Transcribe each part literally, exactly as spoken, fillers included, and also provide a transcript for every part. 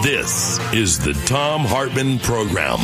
This is the Thom Hartmann Program.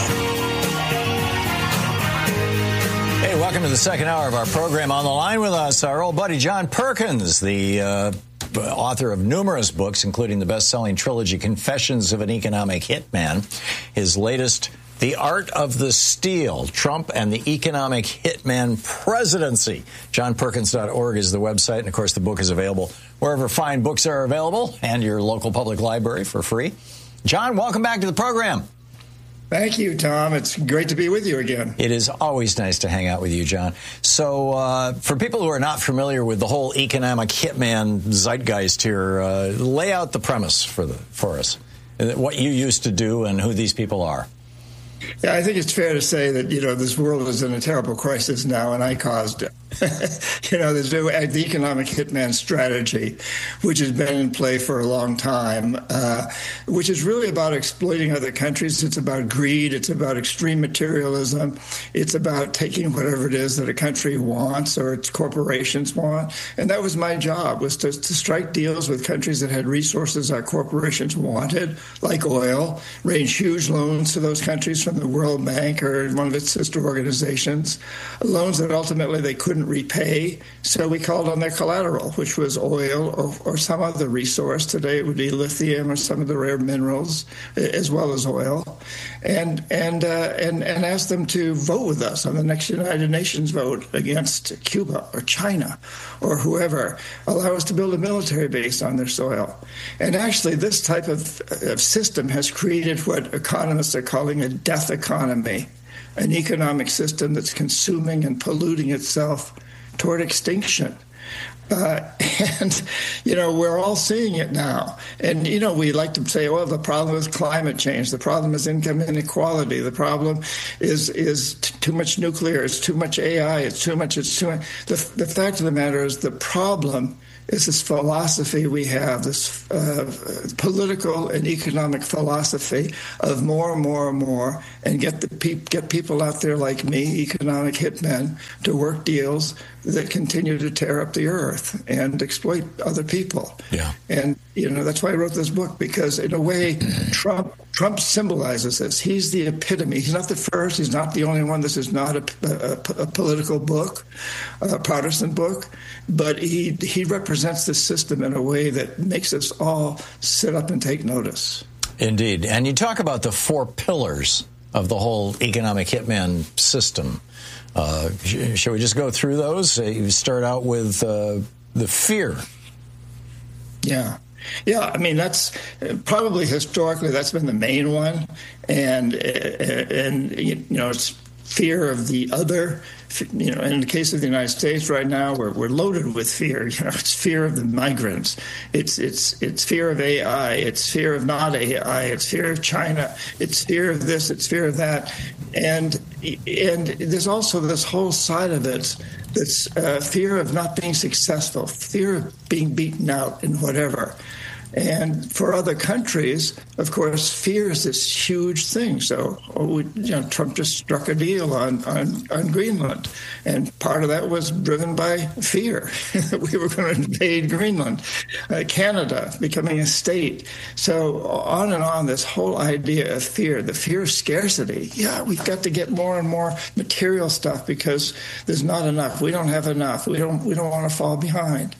Hey, welcome to the second hour of our program. On the line with us, our old buddy John Perkins, the uh, author of numerous books, including the best-selling trilogy Confessions of an Economic Hitman. His latest, The Art of the Steal, Trump and the Economic Hitman Presidency. john perkins dot org is the website, and, of course, the book is available wherever fine books are available and your local public library for free. John, welcome back to the program. Thank you, Tom. It's great to be with you again. It is always nice to hang out with you, John. So uh, for people who are not familiar with the whole economic hitman zeitgeist here, uh, lay out the premise for the for us, what you used to do and who these people are. Yeah, I think it's fair to say that, you know, this world is in a terrible crisis now, and I caused it. you know, there's no, the economic hitman strategy, which has been in play for a long time, uh, which is really about exploiting other countries. It's about greed. It's about extreme materialism. It's about taking whatever it is that a country wants or its corporations want. And that was my job, was to, to strike deals with countries that had resources our corporations wanted, like oil, arrange huge loans to those countries from the World Bank or one of its sister organizations, loans that ultimately they couldn't repay. So we called on their collateral, which was oil or, or some other resource. Today it would be lithium or some of the rare minerals, as well as oil, and and uh, and and asked them to vote with us on the next United Nations vote against Cuba or China or whoever, allow us to build a military base on their soil. And actually, this type of, of system has created what economists are calling a death economy, an economic system that's consuming and polluting itself toward extinction. Uh, and, you know, we're all seeing it now. And, you know, we like to say, well, the problem is climate change. The problem is income inequality. The problem is is t- too much nuclear. It's too much A I. It's too much. It's too much. The, the fact of the matter is the problem is this philosophy we have, this uh, political and economic philosophy of more and more and more, and get the pe- get people out there like me, economic hitmen, to work deals that continue to tear up the earth and exploit other people. Yeah. And, you know, that's why I wrote this book, because in a way, Trump Trump symbolizes this. He's the epitome. He's not the first. He's not the only one. This is not a, a, a political book, a partisan book, but he he represents the system in a way that makes us all sit up and take notice. Indeed. And you talk about the four pillars of the whole economic hitman system. Uh, sh- shall we just go through those? Uh, you start out with uh, the fear. Yeah. Yeah, I mean, that's probably historically that's been the main one. And, and you know, it's fear of the other. You know, in the case of the United States right now, we're we're loaded with fear. You know, it's fear of the migrants. It's it's it's fear of A I. It's fear of not A I. It's fear of China. It's fear of this. It's fear of that. And and there's also this whole side of it that's uh, fear of not being successful, fear of being beaten out in whatever. And for other countries, of course, fear is this huge thing. So, we, you know, Trump just struck a deal on, on, on Greenland, and part of that was driven by fear that we were going to invade Greenland, uh, Canada becoming a state. So on and on, this whole idea of fear, the fear of scarcity. Yeah, we've got to get more and more material stuff because there's not enough. We don't have enough. We don't. We don't want to fall behind.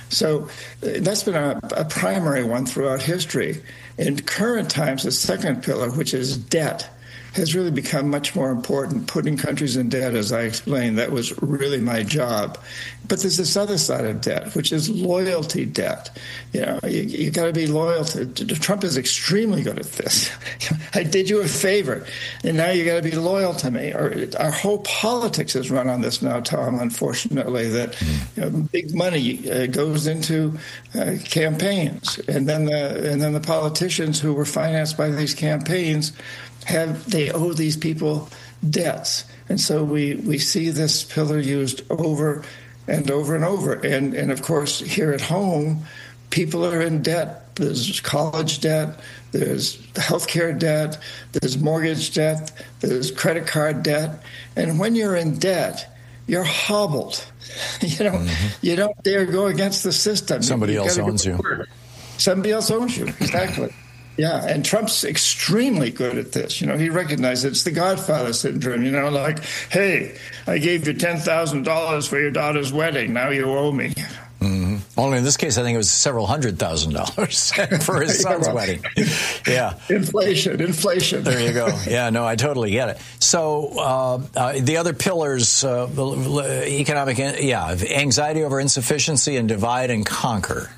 So that's been a, a primary one throughout history. In current times, the second pillar, which is debt, has really become much more important, putting countries in debt, as I explained. That was really my job. But there's this other side of debt, which is loyalty debt. You know, you, you got to be loyal to, to Trump is extremely good at this. I did you a favor, and now you got to be loyal to me. Or our whole politics is run on this now, Tom, unfortunately, that you know, big money uh, goes into uh, campaigns. And then the, and then the politicians who were financed by these campaigns have they owe these people debts. And so we, we see this pillar used over and over and over. And, and of course, here at home, people are in debt. There's college debt, there's healthcare debt, there's mortgage debt, there's credit card debt. And when you're in debt, you're hobbled. You know, mm-hmm. you don't dare go against the system. Somebody You've else owns you. Somebody else owns you, exactly. Yeah, and Trump's extremely good at this. You know, he recognizes it's the Godfather syndrome. You know, like, hey, I gave you ten thousand dollars for your daughter's wedding. Now you owe me. Mm-hmm. Only in this case, I think it was several hundred thousand dollars for his son's yeah, well, wedding. Yeah. Inflation, inflation. There you go. Yeah, no, I totally get it. So uh, uh, the other pillars, uh, economic, yeah, anxiety over insufficiency and divide and conquer.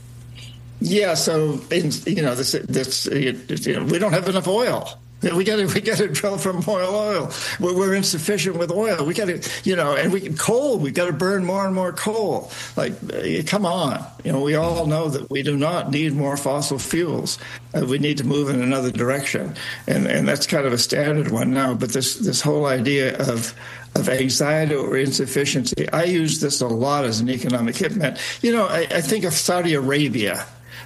Yeah, so in, you know, this, this you know, we don't have enough oil. We got to we got to drill from oil. Oil. We're, we're insufficient with oil. We got to, you know, and we coal. We got to burn more and more coal. Like, come on, you know, we all know that we do not need more fossil fuels. Uh, we need to move in another direction, and and that's kind of a standard one now. But this this whole idea of of anxiety or insufficiency, I use this a lot as an economic hitman. You know, I, I think of Saudi Arabia.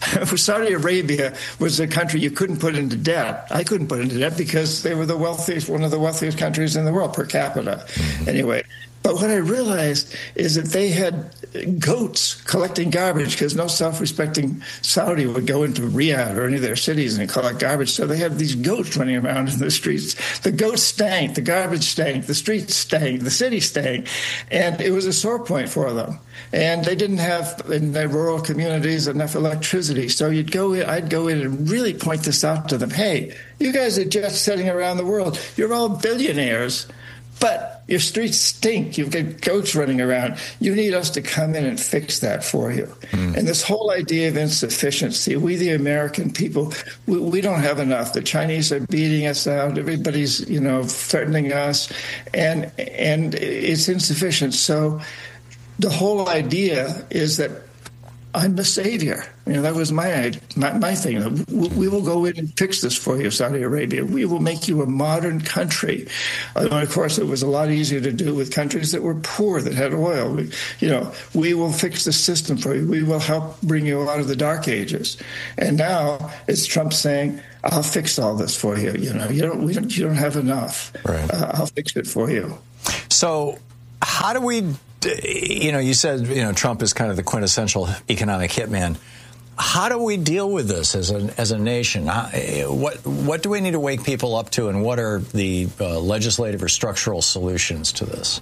Saudi Arabia was a country you couldn't put into debt. I couldn't put into debt because they were the wealthiest, one of the wealthiest countries in the world per capita. Anyway, but what I realized is that they had goats collecting garbage because no self-respecting Saudi would go into Riyadh or any of their cities and collect garbage. So they had these goats running around in the streets. The goats stank, the garbage stank, the streets stank, the city stank, and it was a sore point for them. And they didn't have in their rural communities enough electricity. So you'd go in, I'd go in and really point this out to them. Hey, you guys are jet setting around the world. You're all billionaires, but your streets stink. You've got goats running around. You need us to come in and fix that for you. Mm. And this whole idea of insufficiency, we the American people, we, we don't have enough. The Chinese are beating us out. Everybody's, you know, threatening us, and and it's insufficient. So the whole idea is that I'm the savior. You know, that was my my, my thing. We, we will go in and fix this for you, Saudi Arabia. We will make you a modern country. And of course, it was a lot easier to do with countries that were poor, that had oil. We, you know, we will fix the system for you. We will help bring you out of the dark ages. And now it's Trump saying, "I'll fix all this for you." You know, you don't we don't you don't have enough. Right. Uh, I'll fix it for you. So, how do we? You know, you said, you know, Trump is kind of the quintessential economic hitman. How do we deal with this as a as a nation? How, what what do we need to wake people up to, and what are the uh, legislative or structural solutions to this?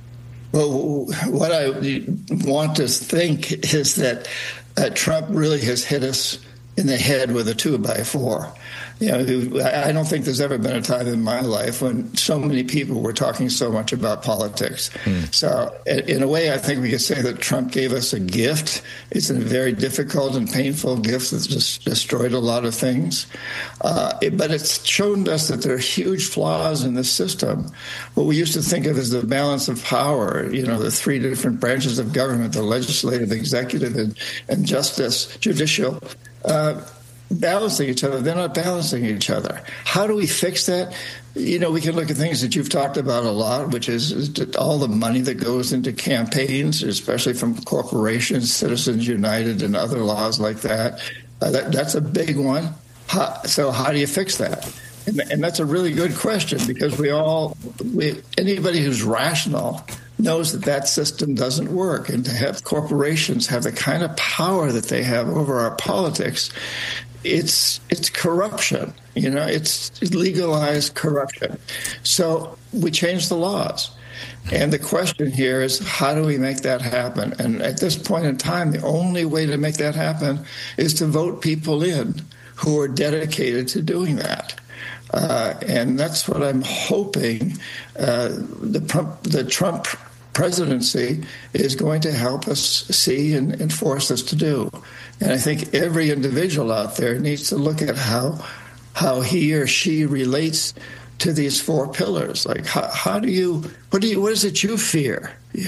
Well, what I want to think is that uh, Trump really has hit us in the head with a two by four. You know, I don't think there's ever been a time in my life when so many people were talking so much about politics. Mm. So in a way, I think we could say that Trump gave us a gift. It's a very difficult and painful gift that's just destroyed a lot of things. Uh, it, but it's shown us that there are huge flaws in the system. What we used to think of as the balance of power, you know, the three different branches of government, the legislative, executive, and, and justice, judicial, uh, balancing each other. They're not balancing each other. How do we fix that? You know, we can look at things that you've talked about a lot, which is all the money that goes into campaigns, especially from corporations, Citizens United, and other laws like that. Uh, that that's a big one. How, so how do you fix that? And, and that's a really good question, because we all, we, anybody who's rational knows that that system doesn't work. And to have corporations have the kind of power that they have over our politics, it's it's corruption. You know, it's legalized corruption. So we change the laws. And the question here is, how do we make that happen? And at this point in time, the only way to make that happen is to vote people in who are dedicated to doing that. Uh, and that's what I'm hoping uh, the Trump, the Trump presidency is going to help us see and, and force us to do. And I think every individual out there needs to look at how how he or she relates to these four pillars. Like, how, how do you, what do you, what is it you fear? You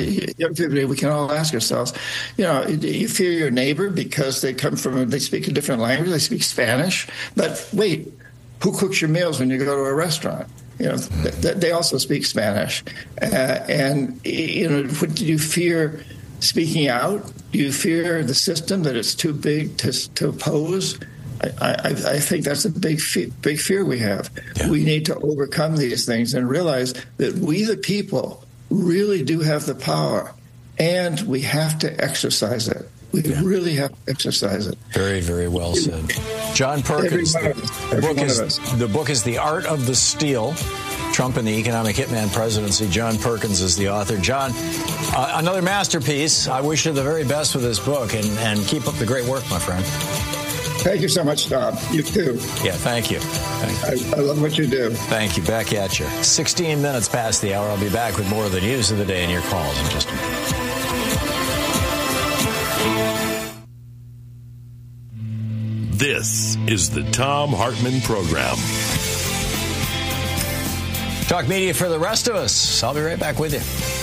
know, we can all ask ourselves, you know, do you fear your neighbor because they come from, they speak a different language, they speak Spanish? But wait, who cooks your meals when you go to a restaurant? You know, th- they also speak Spanish. Uh, and, you know, what, do you fear speaking out? Do you fear the system, that it's too big to, to oppose? I, I, I think that's a big, fe- big fear we have. Yeah. We need to overcome these things and realize that we, the people, really do have the power, and we have to exercise it. We Yeah. really have to exercise it. Very, very well said. John Perkins. Every one The, of us. the Every book one is of us. the book is The Art of the Steal. Trump and the Economic Hitman Presidency. John Perkins is the author. John, uh, another masterpiece. I wish you the very best with this book, and, and keep up the great work, my friend. Thank you so much, Tom. You too. Yeah, thank you. Thank you. I, I love what you do. Thank you. Back at you. sixteen minutes past the hour. I'll be back with more of the news of the day and your calls in just a minute. This is the Thom Hartmann Program. Talk media for the rest of us. I'll be right back with you.